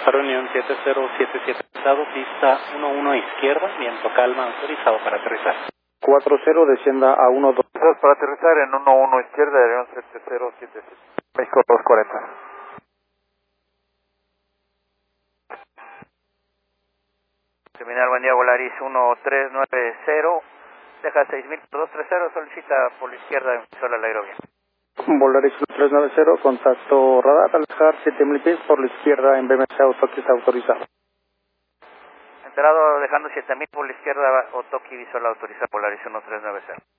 Reunión 7077 estado, pista 11 izquierda, viento calma, autorizado para aterrizar. 40, descienda a 12. Para aterrizar en 11 izquierda, Reunión 7077. México 240. Terminal Buen Día Volaris 1390, deja 6230, solicita por la izquierda, emisora al aerovía. Volaris 1390, contacto radar, al dejar 7000 pies por la izquierda en BMC Autoki está autorizado. Enterado, dejando 7000 por la izquierda, Otoki visual autorizado, Volaris 1390.